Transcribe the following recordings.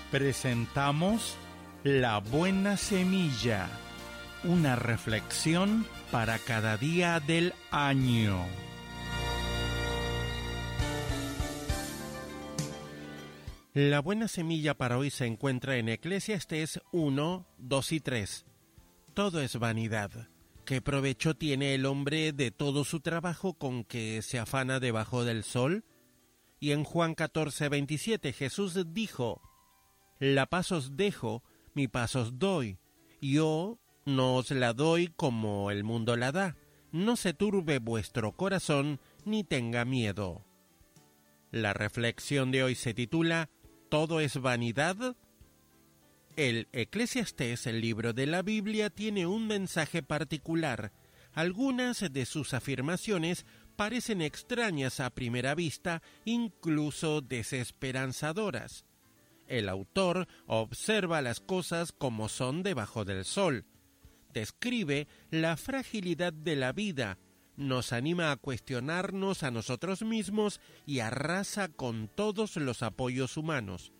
Presentamos La Buena Semilla, una reflexión para cada día del año. La buena semilla para hoy se encuentra en Eclesiastés 1, 2 y 3. Todo es vanidad. ¿Qué provecho tiene el hombre de todo su trabajo con que se afana debajo del sol? Y en Juan 14, 27 Jesús dijo: La paz os dejo, mi paz os doy. Yo no os la doy como el mundo la da. No se turbe vuestro corazón, ni tenga miedo. La reflexión de hoy se titula ¿Todo es vanidad? El Eclesiastés, el libro de la Biblia, tiene un mensaje particular. Algunas de sus afirmaciones parecen extrañas a primera vista, incluso desesperanzadoras. El autor observa las cosas como son debajo del sol. Describe la fragilidad de la vida, nos anima a cuestionarnos a nosotros mismos y arrasa con todos los apoyos humanos.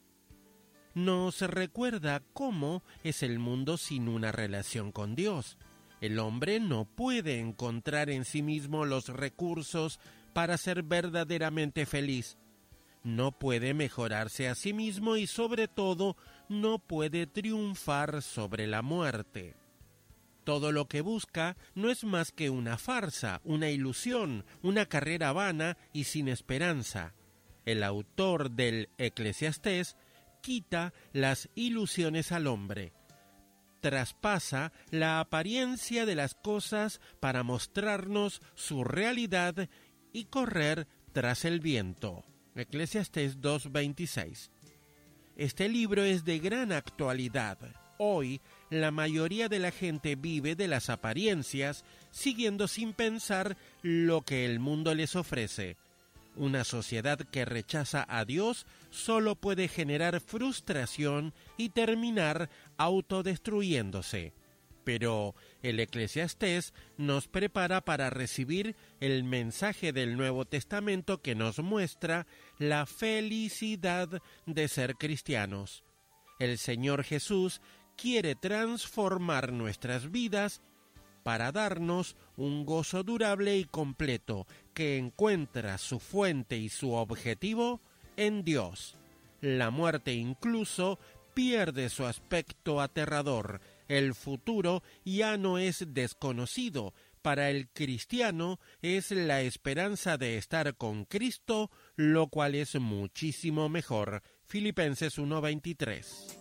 Nos recuerda cómo es el mundo sin una relación con Dios. El hombre no puede encontrar en sí mismo los recursos para ser verdaderamente feliz. No puede mejorarse a sí mismo y, sobre todo, no puede triunfar sobre la muerte. Todo lo que busca no es más que una farsa, una ilusión, una carrera vana y sin esperanza. El autor del Eclesiastés quita las ilusiones al hombre. Traspasa la apariencia de las cosas para mostrarnos su realidad y correr tras el viento. Eclesiastés 2:26. Este libro es de gran actualidad. Hoy, la mayoría de la gente vive de las apariencias, siguiendo sin pensar lo que el mundo les ofrece. Una sociedad que rechaza a Dios solo puede generar frustración y terminar autodestruyéndose. Pero el Eclesiastés nos prepara para recibir el mensaje del Nuevo Testamento que nos muestra la felicidad de ser cristianos. El Señor Jesús quiere transformar nuestras vidas para darnos un gozo durable y completo que encuentra su fuente y su objetivo en Dios. La muerte incluso pierde su aspecto aterrador. El futuro ya no es desconocido. Para el cristiano es la esperanza de estar con Cristo, lo cual es muchísimo mejor. Filipenses 1:23.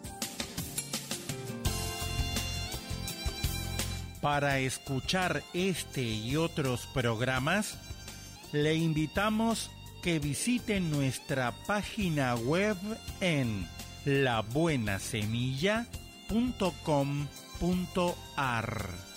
Para escuchar este y otros programas, le invitamos que visite nuestra página web en labuenasemilla.com.ar.